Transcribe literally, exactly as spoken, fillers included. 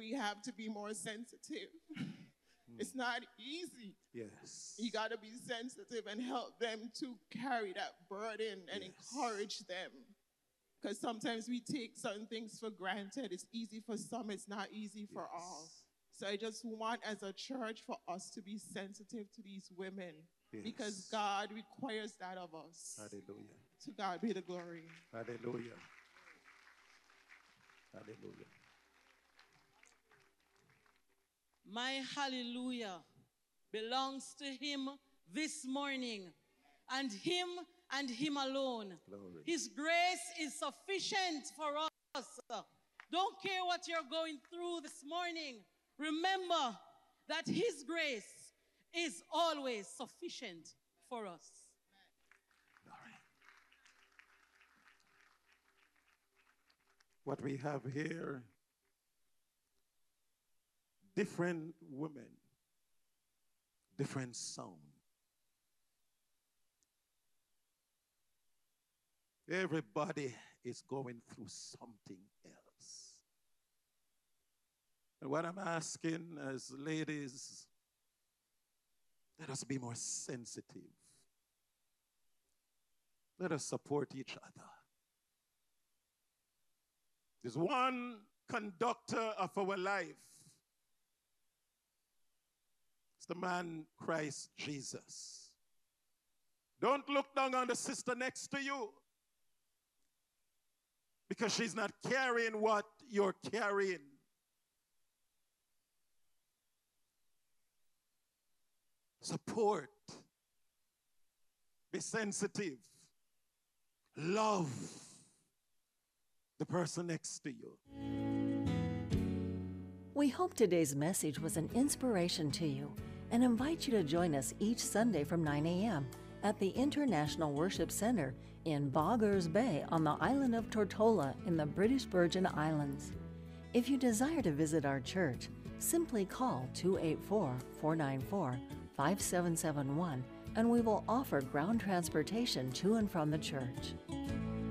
we have to be more sensitive. It's not easy. Yes. You got to be sensitive and help them to carry that burden and Yes. encourage them. Because sometimes we take certain things for granted. It's easy for some, it's not easy for Yes. all. So I just want, as a church, for us to be sensitive to these women. Yes. Because God requires that of us. Hallelujah. To God be the glory. Hallelujah. Hallelujah. My hallelujah belongs to him this morning, and him and him alone. Glory. His grace is sufficient for us. Don't care what you're going through this morning. Remember that his grace is always sufficient for us. Glory. What we have here, different women, different sound. Everybody is going through something else. And what I'm asking as ladies, let us be more sensitive. Let us support each other. There's one conductor of our life. It's the man Christ Jesus. Don't look down on the sister next to you, because she's not carrying what you're carrying. Support. Be sensitive. Love the person next to you. We hope today's message was an inspiration to you and invite you to join us each Sunday from nine a.m. at the International Worship Center in Boggers Bay on the island of Tortola in the British Virgin Islands. If you desire to visit our church, simply call two eight four, four nine four, five seven seven one and we will offer ground transportation to and from the church.